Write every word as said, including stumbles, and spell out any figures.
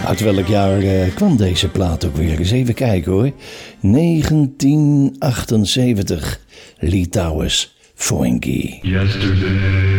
Uit welk jaar uh, kwam deze plaat ook weer? Eens even kijken hoor. negentien achtenzeventig. Lee Towers, Frankie. Yesterday.